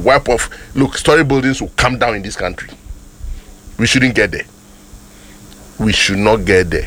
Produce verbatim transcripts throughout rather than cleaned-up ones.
wipe off. Look, story buildings will come down in this country. We shouldn't get there. We should not get there.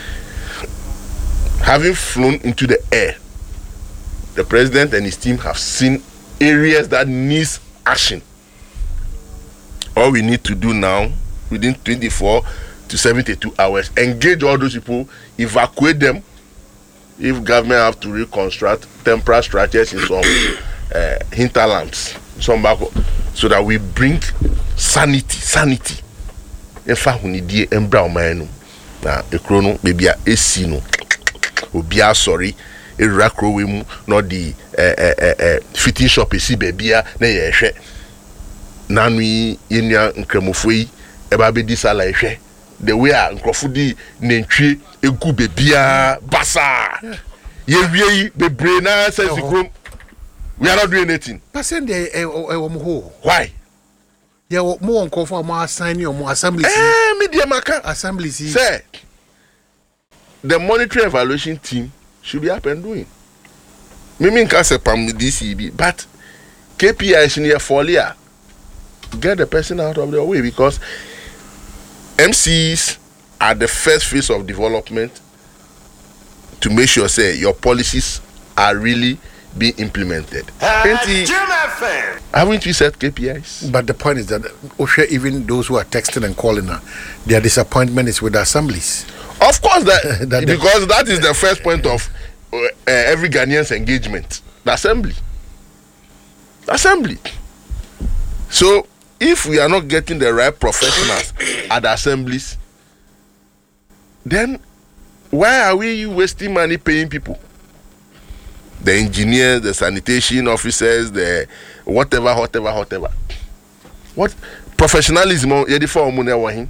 Having flown into the air, the president and his team have seen areas that needs action. All we need to do now, within twenty-four to seventy-two hours, engage all those people, evacuate them. If government have to reconstruct temporary structures in some uh, hinterlands, some back, so that we bring sanity, sanity. In fact, we need the embra omanu. Na ekrono maybe a esino. Obia sorry, a rakro we mu not the uh, uh, uh, fitting shop esi bebia na yehwe. Nanui yenya nkremofoi eba be di sala ehwe. The way a nkrofudi nentwie egu bebia basa. Ye wie bebre na sense krom. We are not doing anything. Person dey e wo why? Yeah, more on call for more assigning or more assembly. Eh, media maka assembly. Say, the monetary evaluation team should be up and doing. Mimi nka se pam D C B, but K P I is near folia. Get the person out of their way because M Cs are the first phase of development to make sure say your policies are really being implemented. Haven't we set K P Is? But the point is that Osha, even those who are texting and calling her, their disappointment is with the assemblies. Of course, that, that because that is the first point of uh, uh, every Ghanaian's engagement. The assembly. The assembly. So, if we are not getting the right professionals at the assemblies, then why are we wasting money paying people? The engineers, the sanitation officers, the whatever, whatever, whatever. What professionalism? Yedi for omune wahin.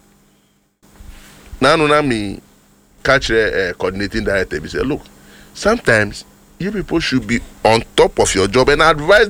Now, no, me catch a coordinating director. He say, look, sometimes you people should be on top of your job and advise